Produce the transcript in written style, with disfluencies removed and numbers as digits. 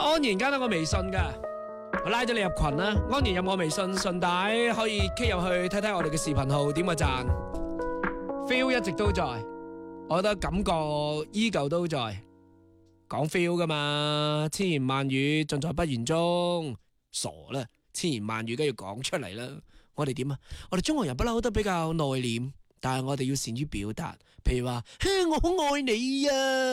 安然加到我微信噶，我拉咗你入群啦。安然有我微信，順帶可以 K 入去睇睇我哋嘅視頻號，點個讚。feel 一直都在，我覺得感覺依舊都在。講 feel 噶嘛，千言萬語盡在不言中。傻啦，千言萬語梗要講出嚟啦。我哋點啊？我哋中國人不嬲都比較內斂，但係我哋要善於表達，譬如話，我好愛你啊。